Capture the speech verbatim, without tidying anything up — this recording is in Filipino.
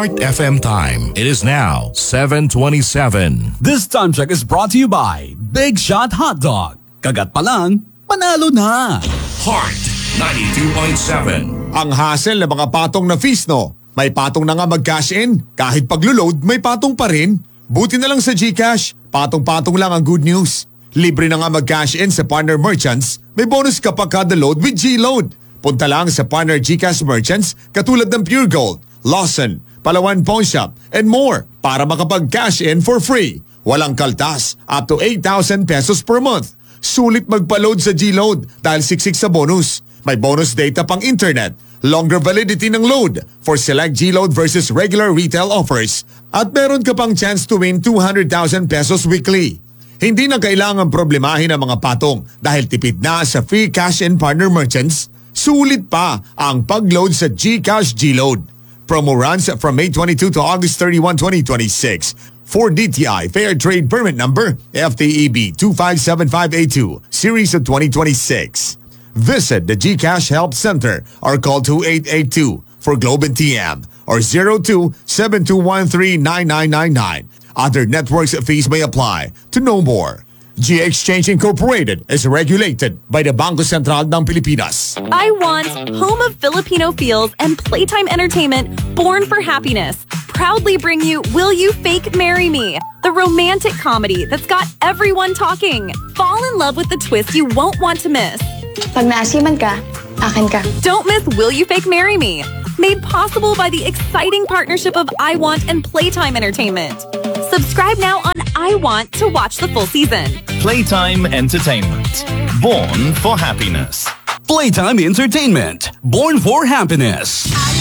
Heart F M time. It is now seven twenty-seven. This time check is brought to you by Big Shot Hot Dog. Kagat pa lang, panalo na! Heart ninety-two point seven. Ang hassle ng mga patong na fees, no? May patong na nga mag-cash in. Kahit paglo-load, may patong pa rin. Buti na lang sa GCash. Patong-patong lang ang good news. Libre na nga mag-cash in sa partner merchants. May bonus ka pa kada load with G-Load. Punta lang sa partner GCash merchants katulad ng Pure Gold, Lawson, Palawan Pawn Shop, and more para makapag-cash in for free. Walang kaltas, up to eight thousand pesos per month. Sulit magpa-load sa G-Load dahil siksik sa bonus. May bonus data pang internet, longer validity ng load for select G-Load versus regular retail offers. At meron ka pang chance to win two hundred thousand pesos weekly. Hindi na kailangan problemahin ang mga patong dahil tipid na sa free cash-in partner merchants. Sulit pa ang pag-load sa GCash G-Load. Promo runs from May twenty-second to August thirty-first, twenty twenty-six. For D T I Fair Trade Permit Number F T E B two five seven five eight two, Series of twenty twenty-six. Visit the GCash Help Center or call two eight eight two for Globe and T M or zero two seven two one three nine nine nine nine. Other networks fees may apply. To know more, G Exchange Incorporated is regulated by the Bangko Sentral ng Pilipinas. I Want, home of Filipino feels and playtime entertainment born for happiness, proudly bring you Will You Fake Marry Me? The romantic comedy that's got everyone talking. Fall in love with the twist you won't want to miss. Pag naasiman ka, akin ka. Don't miss Will You Fake Marry Me? Made possible by the exciting partnership of I Want and Playtime Entertainment. Subscribe now on I Want to watch the full season. Playtime Entertainment. Born for happiness. Playtime Entertainment. Born for happiness.